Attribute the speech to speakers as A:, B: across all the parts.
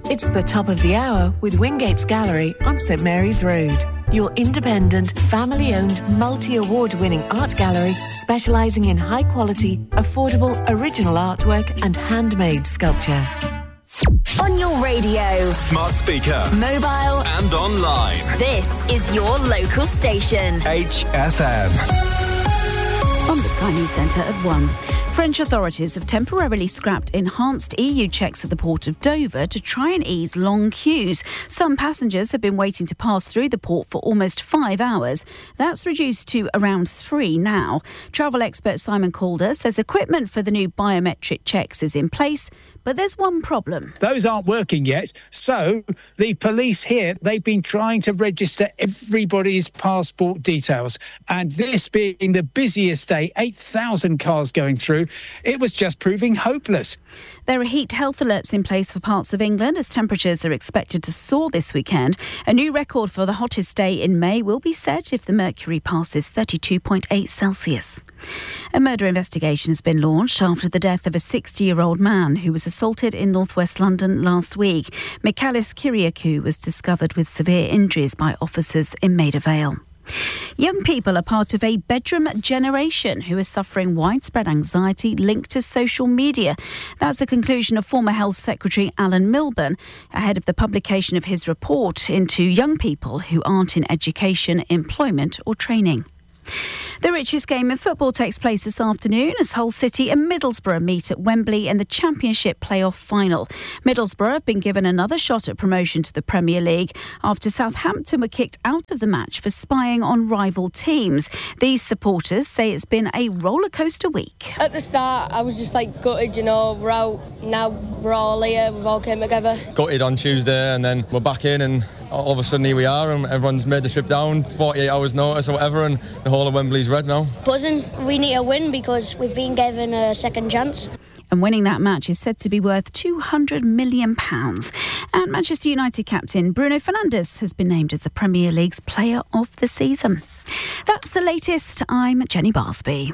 A: It's the top of the hour with Wingates Gallery on St Mary's Road. Your independent, family-owned, multi-award-winning art gallery specialising in high-quality, affordable, original artwork and handmade sculpture.
B: On your radio,
C: smart speaker,
B: mobile
C: and online.
B: This is your local station.
C: HFM.
D: On the Sky News Centre at 1. French authorities have temporarily scrapped enhanced EU checks at the port of Dover to try and ease long queues. Some passengers have been waiting to pass through the port for almost 5 hours. That's reduced to around 3 now. Travel expert Simon Calder says equipment for the new biometric checks is in place, but there's one problem.
E: Those aren't working yet, so the police here, they've been trying to register everybody's passport details. And this being the busiest day, 8,000 cars going through, it was just proving hopeless.
D: There are heat health alerts in place for parts of England as temperatures are expected to soar this weekend. A new record for the hottest day in May will be set if the mercury passes 32.8 Celsius. A murder investigation has been launched after the death of a 60-year-old man who was assaulted in northwest London last week. Michalis Kyriakou was discovered with severe injuries by officers in Maida Vale. Young people are part of a bedroom generation who are suffering widespread anxiety linked to social media. That's the conclusion of former Health Secretary Alan Milburn ahead of the publication of his report into young people who aren't in education, employment or training. The richest game in football takes place this afternoon as Hull City and Middlesbrough meet at Wembley in the Championship playoff final. Middlesbrough have been given another shot at promotion to the Premier League after Southampton were kicked out of the match for spying on rival teams. These supporters say it's been a rollercoaster week.
F: At the start, I was just gutted, we're out, now we're all here, we've all came together.
G: Gutted on Tuesday and then we're back in and all of a sudden here we are and everyone's made the trip down, 48 hours notice or whatever, and the whole of Wembley's red now.
H: Buzzing. We need a win because we've been given a second chance.
D: And winning that match is said to be worth £200 million. And Manchester United captain Bruno Fernandes has been named as the Premier League's Player of the Season. That's the latest. I'm Jenny Barsby.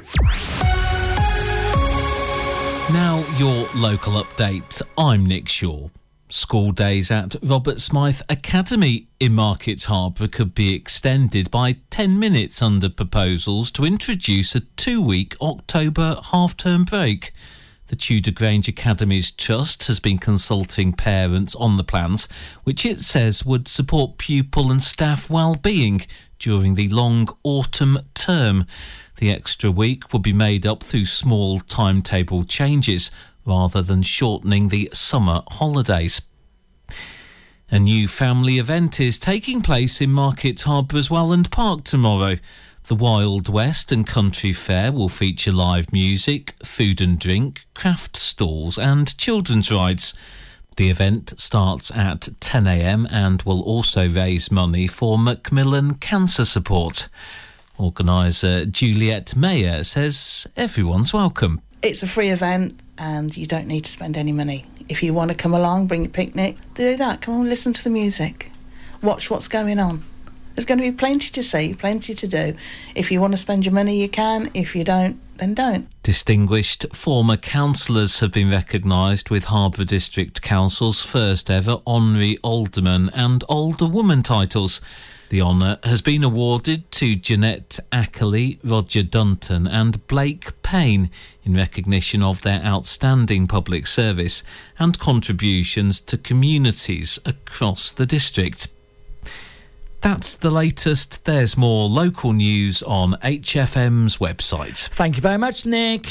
I: Now your local update. I'm Nick Shaw. School days at Robert Smythe Academy in Markets Harbour could be extended by 10 minutes under proposals to introduce a 2-week October half-term break. The Tudor Grange Academy's Trust has been consulting parents on the plans, which it says would support pupil and staff well-being during the long autumn term. The extra week will be made up through small timetable changes, rather than shortening the summer holidays. A new family event is taking place in Markets Harbour as Welland Park tomorrow. The Wild West and Country Fair will feature live music, food and drink, craft stalls and children's rides. The event starts at 10 a.m. and will also raise money for Macmillan Cancer Support. Organiser Juliette Mayer says everyone's welcome.
J: It's a free event and you don't need to spend any money. If you want to come along, bring a picnic, do that. Come on, listen to the music. Watch what's going on. There's going to be plenty to see, plenty to do. If you want to spend your money, you can. If you don't, then don't.
I: Distinguished former councillors have been recognised with Harbour District Council's first ever Honorary Alderman and Alderwoman titles. The honour has been awarded to Jeanette Ackley, Roger Dunton and Blake Payne in recognition of their outstanding public service and contributions to communities across the district. That's the latest. There's more local news on HFM's website.
K: Thank you very much, Nick.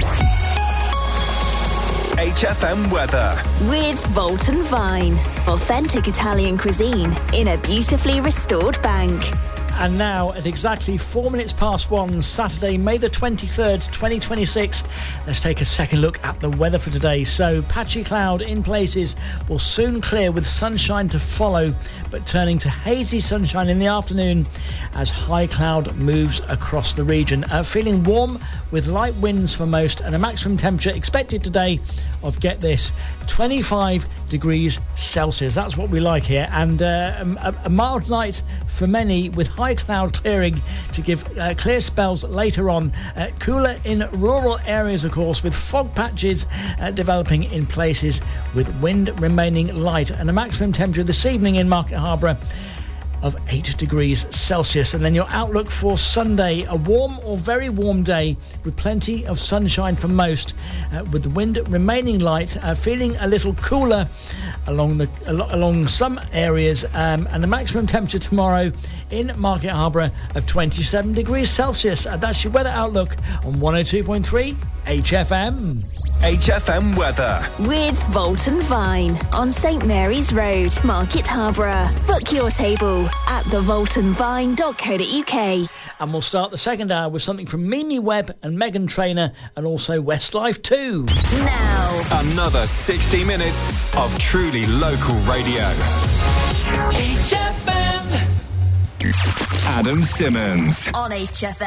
C: HFM weather.
B: With Volton Vine. Authentic Italian cuisine in a beautifully restored bank.
K: And now, at exactly 4 minutes past 1, Saturday, May the 23rd, 2026, let's take a second look at the weather for today. So, patchy cloud in places will soon clear with sunshine to follow, but turning to hazy sunshine in the afternoon as high cloud moves across the region. Feeling warm with light winds for most and a maximum temperature expected today of, get this, 25 degrees Celsius. That's what we like here. And a mild night for many with high high cloud clearing to give clear spells later on. Cooler in rural areas, of course, with fog patches developing in places with wind remaining light. And a maximum temperature this evening in Market Harborough of 8 degrees Celsius. And then your outlook for Sunday, a warm or very warm day with plenty of sunshine for most, with the wind remaining light, feeling a little cooler along some areas, and the maximum temperature tomorrow in Market Harborough of 27 degrees Celsius. That's your weather outlook on 102.3 HFM.
C: HFM weather.
B: With Volton Vine on St Mary's Road, Market Harborough. Book your table at thevoltonvine.co.uk.
K: And we'll start the second hour with something from Mimi Webb and Megan Trainor, and also Westlife 2.
B: Now,
C: another 60 minutes of truly local radio.
K: HFM.
C: Adam Simmons
B: on HFM.